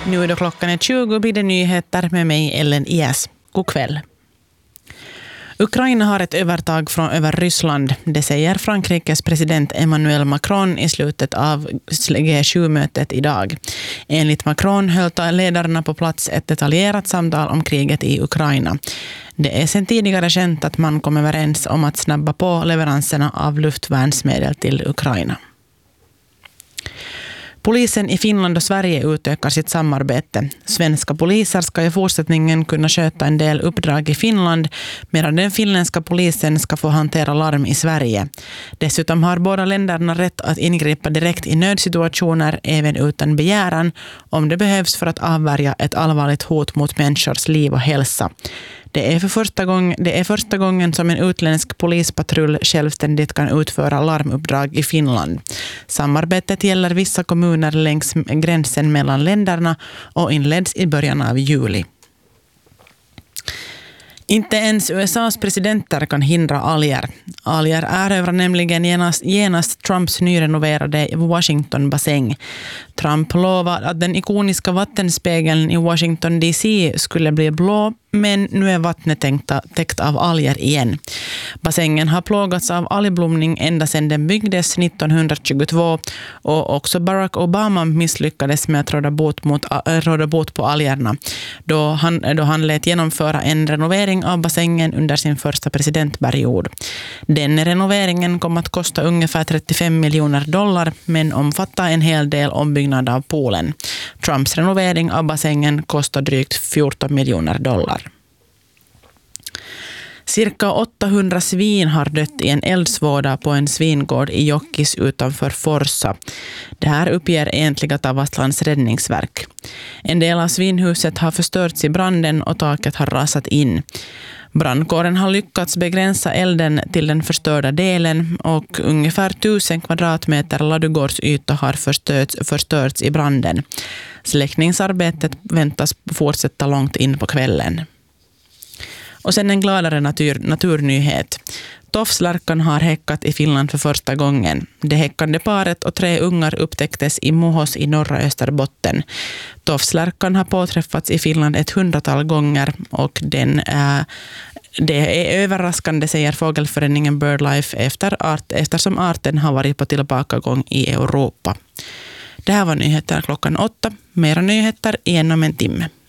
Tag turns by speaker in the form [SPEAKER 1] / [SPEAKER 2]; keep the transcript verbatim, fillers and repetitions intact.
[SPEAKER 1] Nu då klockan är tjugo blir det nyheter med mig Ellen Ias. God kväll. Ukraina har ett övertag från över Ryssland, det säger Frankrikes president Emmanuel Macron i slutet av G sju-mötet idag. Enligt Macron höll ledarna på plats ett detaljerat samtal om kriget i Ukraina. Det är sedan tidigare känt att man kom överens om att snabba på leveranserna av luftvärnsmedel till Ukraina. Polisen i Finland och Sverige utökar sitt samarbete. Svenska poliser ska i fortsättningen kunna sköta en del uppdrag i Finland, medan den finländska polisen ska få hantera larm i Sverige. Dessutom har båda länderna rätt att ingripa direkt i nödsituationer, även utan begäran, om det behövs för att avvärja ett allvarligt hot mot människors liv och hälsa. Det är, för första gång, det är första gången som en utländsk polispatrull självständigt kan utföra larmuppdrag i Finland. Samarbetet gäller vissa kommuner längs gränsen mellan länderna och inleds i början av juli. Inte ens U S A:s presidenter kan hindra alger. Alger erövrar nämligen genast, genast Trumps nyrenoverade Washington-bassäng. Trump lovade att den ikoniska vattenspegeln i Washington D C skulle bli blå, men nu är vattnet tänkta, täckt av alger igen. Bassängen har plågats av algblomning ända sedan den byggdes nittonhundratjugotvå, och också Barack Obama misslyckades med att råda bot, mot, råda bot på algerna då han, då han lät genomföra en renovering av bassängen under sin första presidentperiod. Den renoveringen kom att kosta ungefär trettiofem miljoner dollar, men omfattar en hel del ombyggnad av poolen. Trumps renovering av bassängen kostar drygt fjorton miljoner dollar. Cirka åttahundra svin har dött i en eldsvåda på en svingård i Jokkis utanför Forsa. Det här uppger Egentliga Tavastlands räddningsverk. En del av svinhuset har förstörts i branden och taket har rasat in. Brandkåren har lyckats begränsa elden till den förstörda delen, och ungefär tusen kvadratmeter ladugårdsyta har förstörts, förstörts i branden. Släckningsarbetet väntas fortsätta långt in på kvällen. Och sen en gladare natur, naturnyhet. Tofslärkan har häckat i Finland för första gången. Det häckande paret och tre ungar upptäcktes i Muhos i norra Österbotten. Tofslärkan har påträffats i Finland ett hundratal gånger, och den är, det är överraskande, säger Fågelföreningen BirdLife, efter art, eftersom arten har varit på tillbakagång i Europa. Det här var nyheter klockan åtta. Mera nyheter igen om en timme.